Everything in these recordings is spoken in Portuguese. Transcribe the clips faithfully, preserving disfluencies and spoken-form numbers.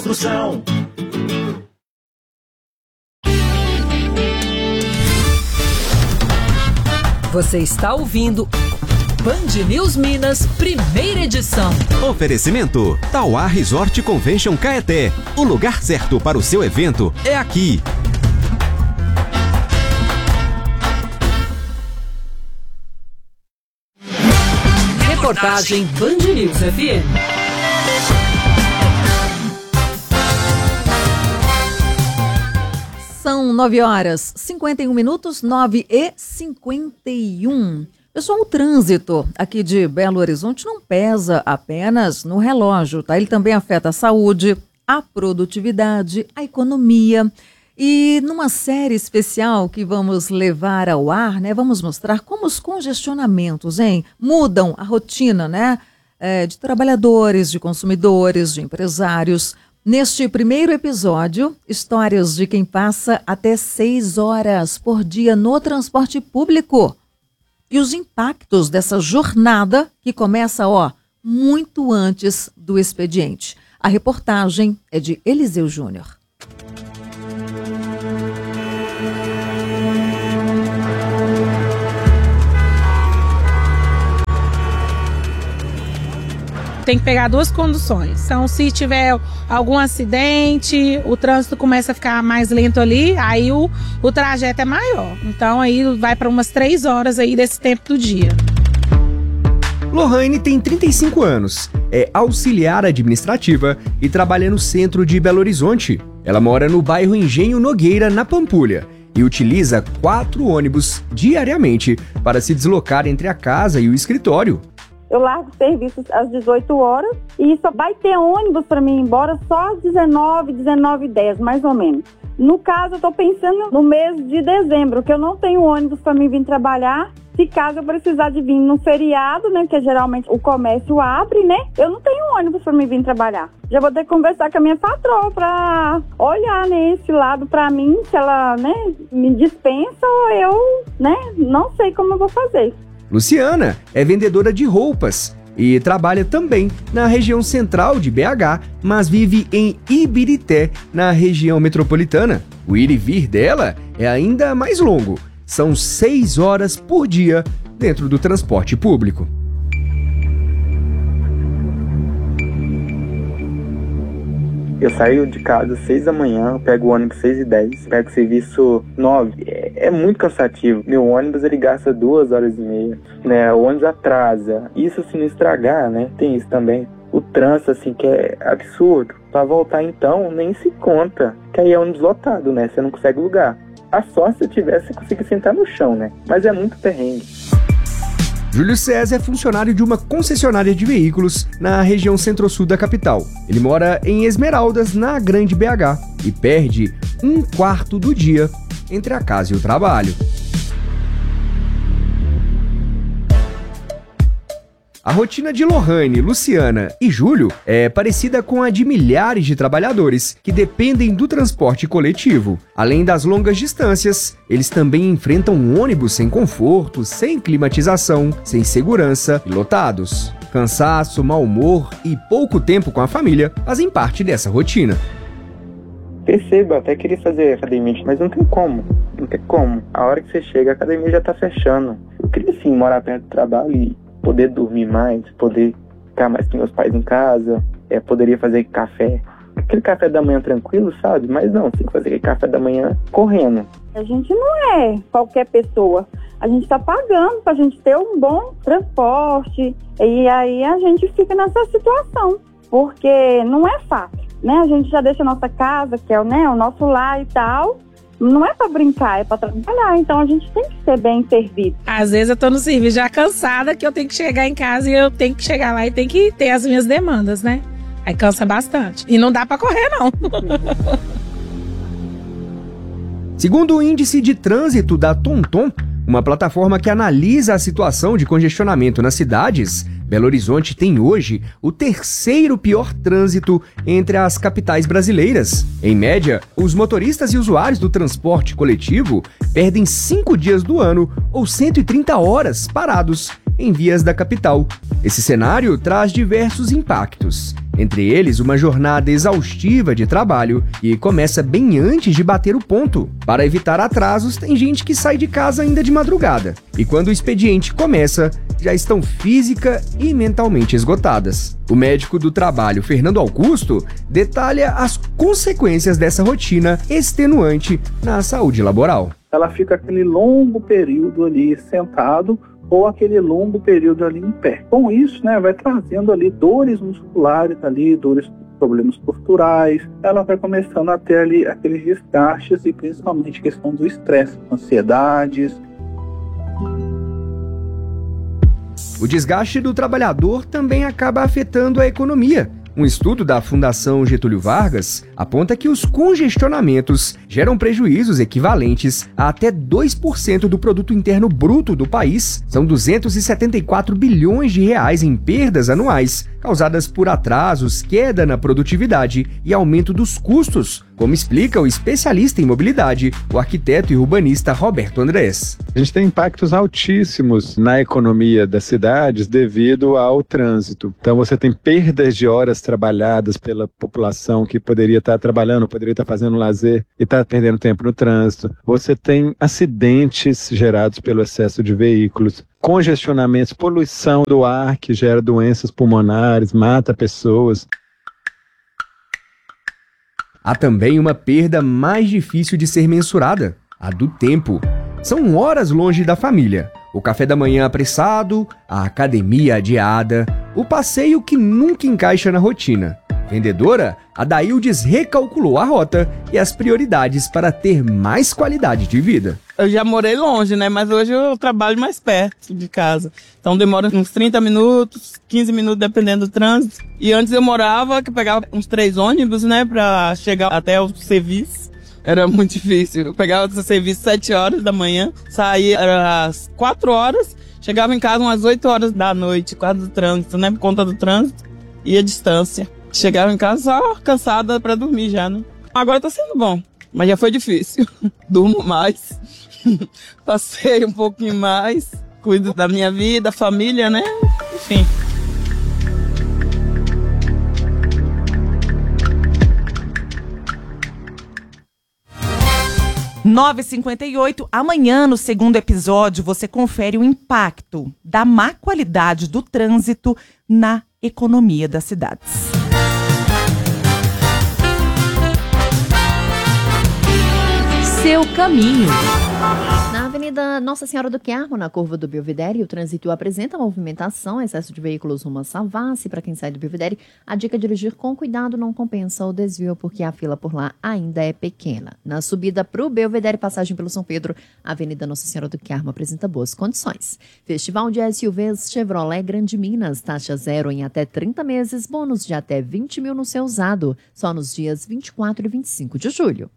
Construção. Você está ouvindo Band News Minas, primeira edição. Oferecimento Tauá Resort Convention Caeté. O lugar certo para o seu evento é aqui. Reportagem Band News F M. São nove horas, cinquenta e um minutos, nove e cinquenta e um. Pessoal, o trânsito aqui de Belo Horizonte não pesa apenas no relógio, tá? Ele também afeta a saúde, a produtividade, a economia. E numa série especial que vamos levar ao ar, né? Vamos mostrar como os congestionamentos, hein, mudam a rotina, né? É, de trabalhadores, de consumidores, de empresários. Neste primeiro episódio, histórias de quem passa até seis horas por dia no transporte público. E os impactos dessa jornada que começa, ó, muito antes do expediente. A reportagem é de Eliseu Júnior. Tem que pegar duas conduções. Então, se tiver algum acidente, o trânsito começa a ficar mais lento ali, aí o, o trajeto é maior. Então, aí vai para umas três horas aí desse tempo do dia. Lohane tem trinta e cinco anos, é auxiliar administrativa e trabalha no centro de Belo Horizonte. Ela mora no bairro Engenho Nogueira, na Pampulha, e utiliza quatro ônibus diariamente para se deslocar entre a casa e o escritório. Eu largo serviços às dezoito horas e só vai ter ônibus para mim ir embora só às dezenove, dezenove e dez, mais ou menos. No caso, eu estou pensando no mês de dezembro, que eu não tenho ônibus para mim vir trabalhar. Se caso eu precisar de vir no feriado, né, que geralmente o comércio abre, né, eu não tenho ônibus para mim vir trabalhar. Já vou ter que conversar com a minha patroa para olhar nesse lado para mim, se ela, né, me dispensa ou eu, né, não sei como eu vou fazer. Luciana é vendedora de roupas e trabalha também na região central de B H, mas vive em Ibirité, na região metropolitana. O ir e vir dela é ainda mais longo. São seis horas por dia dentro do transporte público. Eu saio de casa às seis da manhã, pego o ônibus seis e dez, pego o serviço nove. É, é muito cansativo. Meu ônibus, ele gasta duas horas e meia, né? O ônibus atrasa. Isso se não estragar, né? Tem isso também. O trânsito, assim, que é absurdo. Pra voltar, então, nem se conta. Que aí é ônibus lotado, né? Você não consegue lugar. A sorte, se eu tivesse, você conseguir sentar no chão, né? Mas é muito perrengue. Júlio César é funcionário de uma concessionária de veículos na região centro-sul da capital. Ele mora em Esmeraldas, na Grande B H, e perde um quarto do dia entre a casa e o trabalho. A rotina de Lohane, Luciana e Júlio é parecida com a de milhares de trabalhadores que dependem do transporte coletivo. Além das longas distâncias, eles também enfrentam ônibus sem conforto, sem climatização, sem segurança e lotados. Cansaço, mau humor e pouco tempo com a família fazem parte dessa rotina. Percebo, até queria fazer academia, mas não tem como. Não tem como. A hora que você chega, a academia já tá fechando. Eu queria, sim, morar perto do trabalho e poder dormir mais, poder ficar mais com meus pais em casa, é, poderia fazer café. Aquele café da manhã tranquilo, sabe? Mas não, tem que fazer aquele café da manhã correndo. A gente não é qualquer pessoa. A gente está pagando para a gente ter um bom transporte. E aí a gente fica nessa situação, porque não é fácil, né? A gente já deixa a nossa casa, que é, né, o nosso lar e tal. Não é para brincar, é para trabalhar. Então a gente tem que ser bem servido. Às vezes eu tô no serviço já cansada, que eu tenho que chegar em casa e eu tenho que chegar lá e tenho que ter as minhas demandas, né? Aí cansa bastante. E não dá para correr, não. Segundo o índice de trânsito da TomTom, uma plataforma que analisa a situação de congestionamento nas cidades, Belo Horizonte tem hoje o terceiro pior trânsito entre as capitais brasileiras. Em média, os motoristas e usuários do transporte coletivo perdem cinco dias do ano ou cento e trinta horas parados em vias da capital. Esse cenário traz diversos impactos. Entre eles, uma jornada exaustiva de trabalho que começa bem antes de bater o ponto. Para evitar atrasos, tem gente que sai de casa ainda de madrugada. E quando o expediente começa, já estão física e mentalmente esgotadas. O médico do trabalho, Fernando Augusto, detalha as consequências dessa rotina extenuante na saúde laboral. Ela fica aquele longo período ali sentado ou aquele longo período ali em pé. Com isso, né, vai trazendo ali dores musculares ali, dores, problemas posturais. Ela vai começando a ter ali aqueles desgastes e principalmente questão do estresse, ansiedades. O desgaste do trabalhador também acaba afetando a economia. Um estudo da Fundação Getúlio Vargas aponta que os congestionamentos geram prejuízos equivalentes a até dois por cento do produto interno bruto do país. São duzentos e setenta e quatro bilhões de reais em perdas anuais, causadas por atrasos, queda na produtividade e aumento dos custos, como explica o especialista em mobilidade, o arquiteto e urbanista Roberto Andrés. A gente tem impactos altíssimos na economia das cidades devido ao trânsito. Então você tem perdas de horas trabalhadas pela população que poderia estar trabalhando, poderia estar fazendo lazer e está perdendo tempo no trânsito. Você tem acidentes gerados pelo excesso de veículos, congestionamentos, poluição do ar que gera doenças pulmonares, mata pessoas. Há também uma perda mais difícil de ser mensurada, a do tempo. São horas longe da família, o café da manhã apressado, a academia adiada, o passeio que nunca encaixa na rotina. Vendedora, a Daildes recalculou a rota e as prioridades para ter mais qualidade de vida. Eu já morei longe, né? Mas hoje eu trabalho mais perto de casa. Então demora uns trinta minutos, quinze minutos, dependendo do trânsito. E antes eu morava, que pegava uns três ônibus, né? Pra chegar até o serviço. Era muito difícil. Eu pegava o serviço às sete horas da manhã, saía às quatro horas, chegava em casa umas oito horas da noite, por causa do trânsito, né? Por conta do trânsito e a distância. Chegava em casa só cansada pra dormir já, né? Agora tá sendo bom, mas já foi difícil. Durmo mais, passeio um pouquinho mais, cuido da minha vida, família, né? Enfim. nove e cinquenta e oito, amanhã no segundo episódio você confere o impacto da má qualidade do trânsito na economia das cidades. Seu caminho. Na Avenida Nossa Senhora do Carmo, na curva do Belvedere, o trânsito apresenta movimentação, excesso de veículos rumo a Savassi. Para quem sai do Belvedere, a dica é dirigir com cuidado, não compensa o desvio, porque a fila por lá ainda é pequena. Na subida para o Belvedere, passagem pelo São Pedro, a Avenida Nossa Senhora do Carmo apresenta boas condições. Festival de S U Vs Chevrolet Grande Minas, taxa zero em até trinta meses, bônus de até vinte mil no seu usado, só nos dias vinte e quatro e vinte e cinco de julho.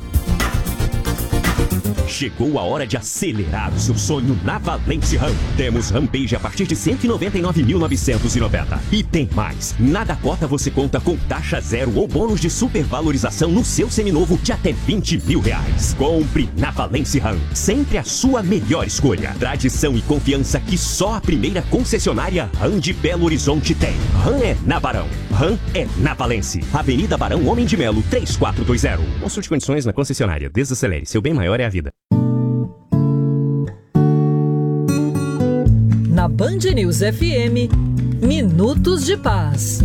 Chegou a hora de acelerar o seu sonho na Valence Ram. Temos Rampage a partir de cento e noventa e nove mil novecentos e noventa. E tem mais. Nada cota você conta com taxa zero ou bônus de supervalorização no seu seminovo de até vinte mil reais. Compre na Valence Ram. Sempre a sua melhor escolha. Tradição e confiança que só a primeira concessionária Ram de Belo Horizonte tem. Ram é na Barão. Ram é na Valence. Avenida Barão Homem de Melo, três quatro dois zero. Consulte condições na concessionária. Desacelere. Seu bem maior é a vida. Na Band News F M, Minutos de Paz.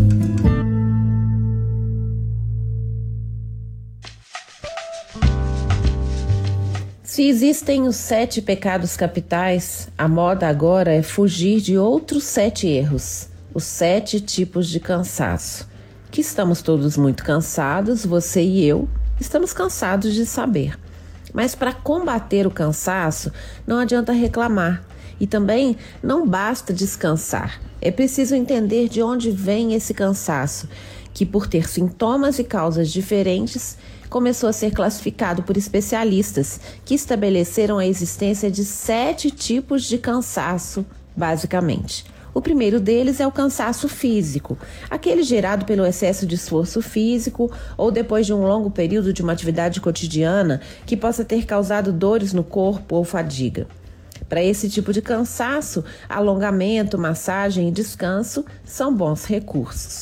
Se existem os sete pecados capitais, a moda agora é fugir de outros sete erros, os sete tipos de cansaço. Que estamos todos muito cansados, você e eu, estamos cansados de saber. Mas para combater o cansaço, não adianta reclamar. E também não basta descansar. É preciso entender de onde vem esse cansaço, que por ter sintomas e causas diferentes, começou a ser classificado por especialistas que estabeleceram a existência de sete tipos de cansaço, basicamente. O primeiro deles é o cansaço físico, aquele gerado pelo excesso de esforço físico ou depois de um longo período de uma atividade cotidiana que possa ter causado dores no corpo ou fadiga. Para esse tipo de cansaço, alongamento, massagem e descanso são bons recursos.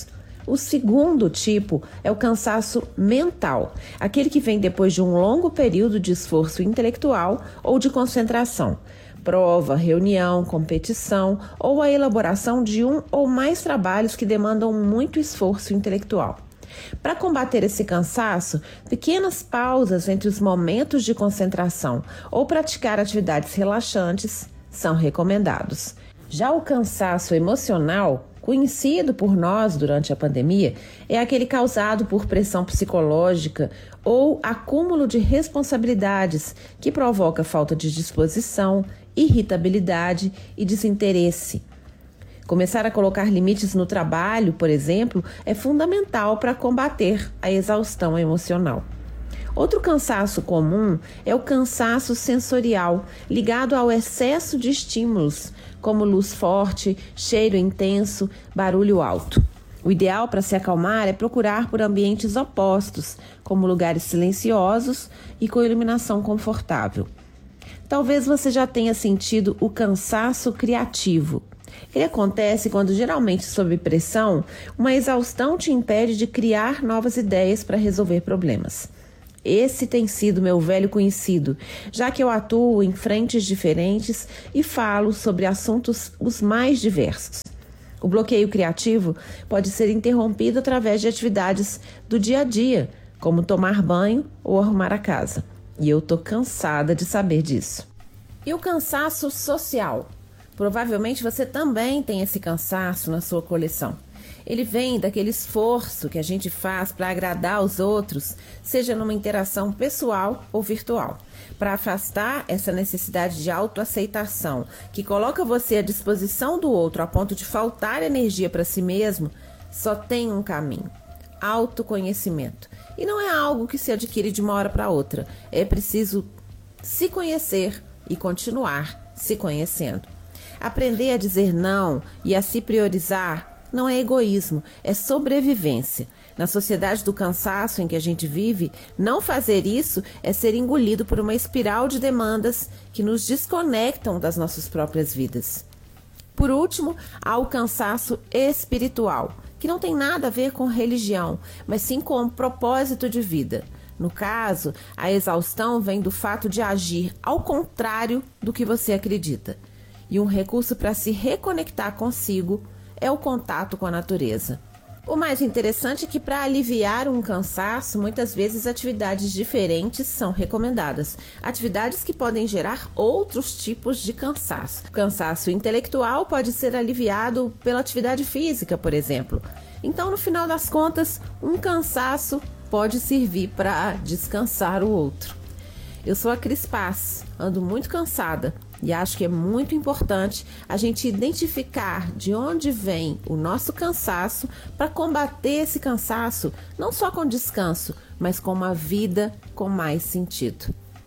O segundo tipo é o cansaço mental, aquele que vem depois de um longo período de esforço intelectual ou de concentração. Prova, reunião, competição ou a elaboração de um ou mais trabalhos que demandam muito esforço intelectual. Para combater esse cansaço, pequenas pausas entre os momentos de concentração ou praticar atividades relaxantes são recomendados. Já o cansaço emocional, conhecido por nós durante a pandemia, é aquele causado por pressão psicológica ou acúmulo de responsabilidades que provoca falta de disposição, irritabilidade e desinteresse. Começar a colocar limites no trabalho, por exemplo, é fundamental para combater a exaustão emocional. Outro cansaço comum é o cansaço sensorial, ligado ao excesso de estímulos, como luz forte, cheiro intenso, barulho alto. O ideal para se acalmar é procurar por ambientes opostos, como lugares silenciosos e com iluminação confortável. Talvez você já tenha sentido o cansaço criativo. Ele acontece quando, geralmente sob pressão, uma exaustão te impede de criar novas ideias para resolver problemas. Esse tem sido meu velho conhecido, já que eu atuo em frentes diferentes e falo sobre assuntos os mais diversos. O bloqueio criativo pode ser interrompido através de atividades do dia a dia, como tomar banho ou arrumar a casa. E eu tô cansada de saber disso. E o cansaço social? Provavelmente você também tem esse cansaço na sua coleção. Ele vem daquele esforço que a gente faz para agradar os outros, seja numa interação pessoal ou virtual. Para afastar essa necessidade de autoaceitação, que coloca você à disposição do outro a ponto de faltar energia para si mesmo, só tem um caminho: autoconhecimento. E não é algo que se adquire de uma hora para outra. É preciso se conhecer e continuar se conhecendo. Aprender a dizer não e a se priorizar não é egoísmo, é sobrevivência. Na sociedade do cansaço em que a gente vive, não fazer isso é ser engolido por uma espiral de demandas que nos desconectam das nossas próprias vidas. Por último, há o cansaço espiritual, que não tem nada a ver com religião, mas sim com um propósito de vida. No caso, a exaustão vem do fato de agir ao contrário do que você acredita. E um recurso para se reconectar consigo é o contato com a natureza. O mais interessante é que, para aliviar um cansaço, muitas vezes atividades diferentes são recomendadas. Atividades que podem gerar outros tipos de cansaço. O cansaço intelectual pode ser aliviado pela atividade física, por exemplo. Então, no final das contas, um cansaço pode servir para descansar o outro. Eu sou a Cris Paz, ando muito cansada. E acho que é muito importante a gente identificar de onde vem o nosso cansaço para combater esse cansaço, não só com descanso, mas com uma vida com mais sentido.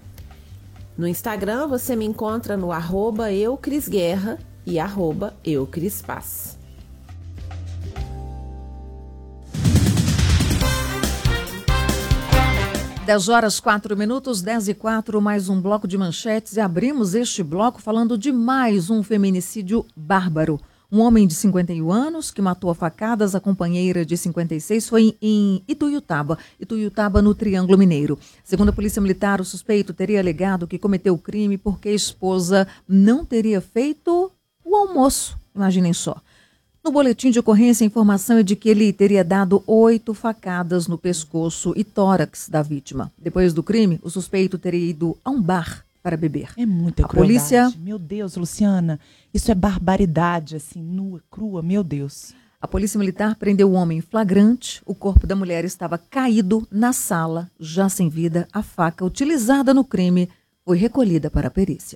No Instagram você me encontra no arroba eucrisguerra e arroba eucrispaz. dez horas, quatro minutos, dez e quatro, mais um bloco de manchetes e abrimos este bloco falando de mais um feminicídio bárbaro. Um homem de cinquenta e um anos que matou a facadas a companheira de cinquenta e seis foi em Ituiutaba, Ituiutaba no Triângulo Mineiro. Segundo a Polícia Militar, o suspeito teria alegado que cometeu o crime porque a esposa não teria feito o almoço. Imaginem só. No boletim de ocorrência, a informação é de que ele teria dado oito facadas no pescoço e tórax da vítima. Depois do crime, o suspeito teria ido a um bar para beber. É muita a crueldade. Polícia... Meu Deus, Luciana, isso é barbaridade, assim, nua, crua, meu Deus. A Polícia Militar prendeu o homem em flagrante. O corpo da mulher estava caído na sala, já sem vida. A faca utilizada no crime foi recolhida para a perícia.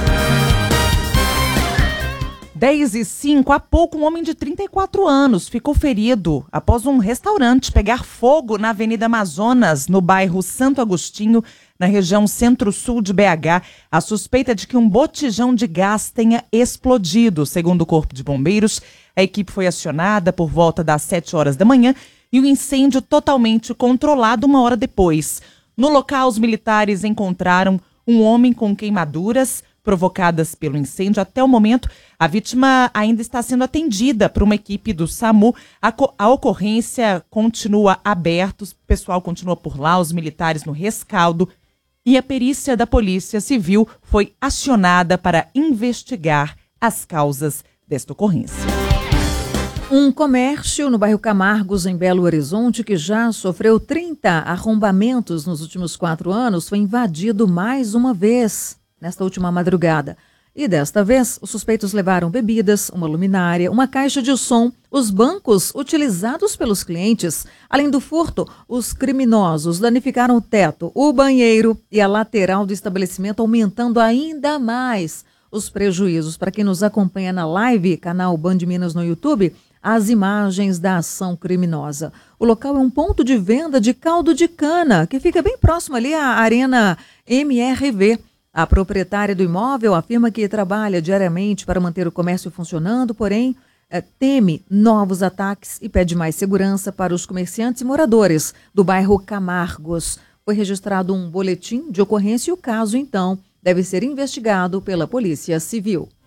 dez e cinco, há pouco um homem de trinta e quatro anos ficou ferido após um restaurante pegar fogo na Avenida Amazonas, no bairro Santo Agostinho, na região centro-sul de B H. A suspeita de que um botijão de gás tenha explodido. Segundo o Corpo de Bombeiros, a equipe foi acionada por volta das sete horas da manhã e o incêndio totalmente controlado uma hora depois. No local, os militares encontraram um homem com queimaduras, provocadas pelo incêndio. Até o momento, a vítima ainda está sendo atendida por uma equipe do SAMU. A, a ocorrência continua aberta, o pessoal continua por lá, os militares no rescaldo. E a perícia da Polícia Civil foi acionada para investigar as causas desta ocorrência. Um comércio no bairro Camargos, em Belo Horizonte, que já sofreu trinta arrombamentos nos últimos quatro anos, foi invadido mais uma vez nesta última madrugada. E desta vez, os suspeitos levaram bebidas, uma luminária, uma caixa de som, os bancos utilizados pelos clientes. Além do furto, os criminosos danificaram o teto, o banheiro e a lateral do estabelecimento, aumentando ainda mais os prejuízos. Para quem nos acompanha na live, canal Band Minas no YouTube, as imagens da ação criminosa. O local é um ponto de venda de caldo de cana, que fica bem próximo ali à Arena M R V. A proprietária do imóvel afirma que trabalha diariamente para manter o comércio funcionando, porém é, teme novos ataques e pede mais segurança para os comerciantes e moradores do bairro Camargos. Foi registrado um boletim de ocorrência e o caso, então, deve ser investigado pela Polícia Civil.